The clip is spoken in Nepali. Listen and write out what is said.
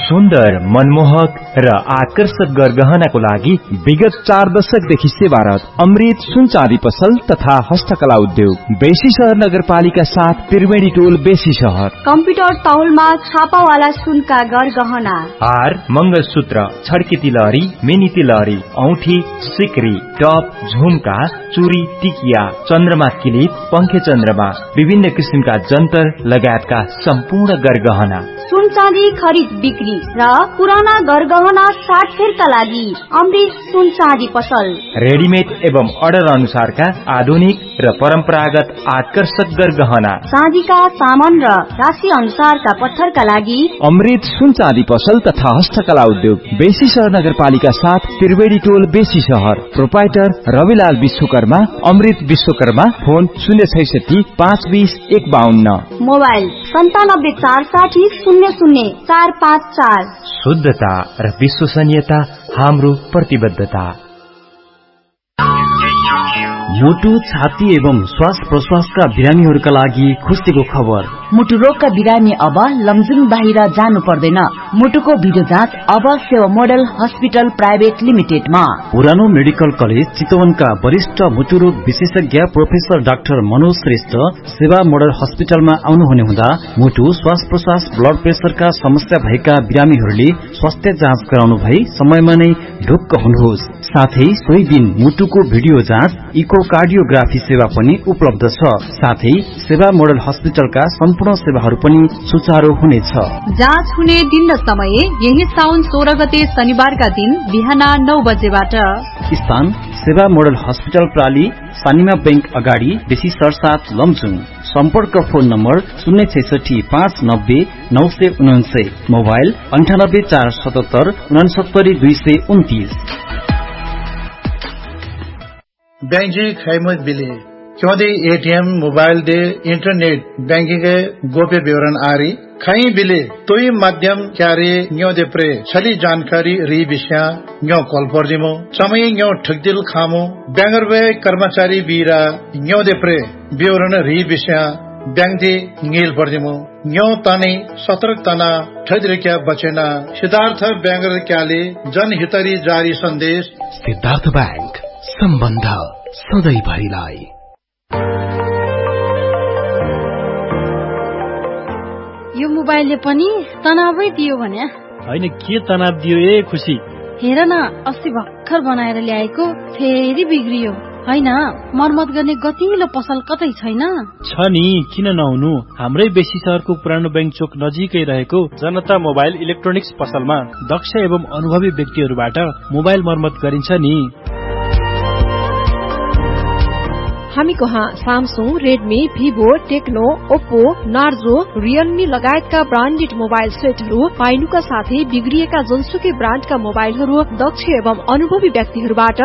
सुन्दर, मनमोहक र आकर्षक गरगहनाको लागि विगत 4 दशकदेखि सेवारत अमृत सुन चाँदी पसल तथा हस्तकला उद्योग बेसी शहर नगरपालिका 7 त्रिवेणी टोल बेसी शहर। कम्प्युटर तौलमा छापावाला सुनका गरगहना, हार, मंगलसूत्र, छड्के तिलहरी, मिनी तिलहरी, औठी, सिक्री, टप, झुमका, चुरी, टिकिया, चन्द्रमा किलिप, पंखे चन्द्रमा, विभिन्न किसिमका जन्तर लगायतका सम्पूर्ण गरगहना। सुन चाँदी खरिद बिक्री र पुराना गरगहना साटफेरका लागि अमृत सुन चाँदी पसल। रेडिमेड एवं अर्डर अनुसारका आधुनिक र परम्परागत आकर्षक गरगहना, चाँदीका सामान र राशि अनुसारका पत्थरका लागि अमृत सुन चाँदी पसल तथा हस्तकला उद्योग बेसी शहर नगरपालिका 7 त्रिवेणी टोल बेसी शहर। प्रोपाइटर रविलाल विश्वकर्मा, अमृत विश्वकर्मा। फोन 066 520 152। मोबाइल 97 460 00454। शुद्धता र विश्वसनीयता हाम्रो प्रतिबद्धता। मुटु, छाती एवं श्वास प्रश्वासका बिरामीहरूका लागि खुसीको खबर। मुटु रोगका बिरामी अब लमजुङ बाहिर जानु पर्दैन। मुटुको भिडियो जाँच अब सेवा मोडल हस्पिटल प्राइभेट लिमिटेडमा। पुरानो मेडिकल कलेज चितवनका वरिष्ठ मुटु रोग विशेषज्ञ प्रोफेसर डाक्टर मनोज श्रेष्ठ सेवा मोडल हस्पिटलमा आउनुहुने हुँदा मुटु, श्वास प्रश्वास, ब्लड प्रेसरका समस्या भएका बिरामीहरूले स्वास्थ्य जाँच गराउनु भई समयमा नै ढुक्क हुनुहोस्। साथै सोही दिन मुटुको भिडियो जाँच, इकोकार्डियोग्राफी सेवा पनि उपलब्ध छ। साथै सेवा मोडल हस्पिटलका सम्पूर्ण सेवाहरू पनि सुचारू हुनेछ। जाँच हुने दिन र समय यही साउन 16 गते शनिबारका दिन बिहान 9 बजेबाट। स्थान सेवा मोडल हस्पिटल प्राली, सानिमा बैंक अगाडि, बेसी 7 लमजुङ। सम्पर्क फोन नम्बर 066 590 999। मोबाइल 98 477 69 229। बैंक जी खैमत बिले क्योंकि ATM mobile they internet banking के गोप्य विवरण आरी खई बिले तोई माध्यम क्यारे न्यो दे प्रे छली जानकारी री विषय न्यो कॉल पर जिमो समय न्यो ठगदिल खामो बैंगर वे कर्मचारी बीरा न्यो दे प्रे विवरण री विषय बैंक दे नील पर जिमो न्यो तानी सतर्क तना ठगदिल क्या बचेना। सिद्धार्थ बैंगर क्याले जनहितरी जारी संदेश। सिद्धार्थ बैंक, सम्बन्ध सधैँभरिलाई। यो मोबाइलले पनि तनावै दियो भने हैन, के तनाव दियो ए खुसी? हेर न, अस्ति भर्खर बनाएर ल्याएको फेरि बिग्रियो। हैन, मर्मत गर्ने गतिलो पसल कतै छैन? छ नि, किन नहुनु। हाम्रै बेसी शहरको पुरानो बैंक चोक नजिकै रहेको जनता मोबाइल इलेक्ट्रोनिक्स पसलमा दक्ष एवं अनुभवी व्यक्तिहरूबाट मोबाइल मर्मत गरिन्छ नि। हामी कहाँ Samsung, Redmi, Vivo, Tecno, Oppo, Narzo, Realme लगायतका ब्रान्डेड मोबाइल सेटहरू पाइनुका साथै बिग्रिएका जुनसुकै ब्रान्डका मोबाइलहरू दक्ष एवं अनुभवी व्यक्तिहरूबाट